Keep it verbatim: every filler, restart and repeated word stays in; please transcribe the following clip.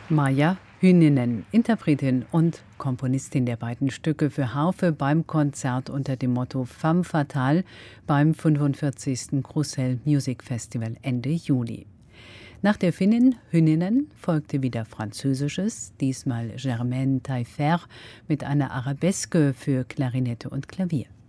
Maja Hüninen, Interpretin und Komponistin der beiden Stücke für Harfe beim Konzert unter dem Motto Femme Fatale beim fünfundvierzigsten Crusel Music Festival Ende Juli. Nach der Finnin Hüninen folgte wieder Französisches, diesmal Germaine Taillefer mit einer Arabeske für Klarinette und Klavier.